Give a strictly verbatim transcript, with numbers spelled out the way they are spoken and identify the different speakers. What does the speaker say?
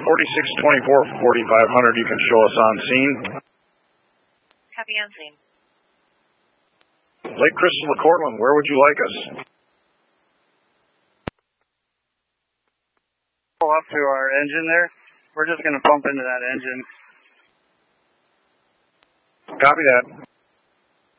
Speaker 1: forty-six twenty-four, forty-five hundred, you can show us on scene.
Speaker 2: Copy on scene.
Speaker 1: Lake Crystal to Cortland, where would you like us?
Speaker 3: Pull up to our engine there. We're just going to pump into that engine.
Speaker 1: Copy that.